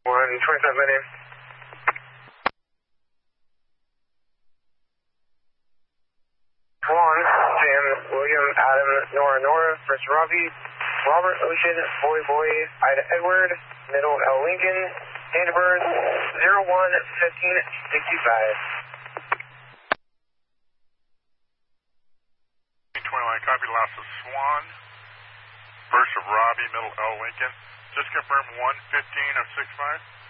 127 Million. Swan, Sam, William, Adam, Nora, First Robbie, Robert, Ocean, Boy, Ida, Edward, Middle, L. Lincoln, Vandenberg, 01-1565. 21, copy, last of Swan, first of Robbie, middle L. Lincoln. Just confirm 115 of 65.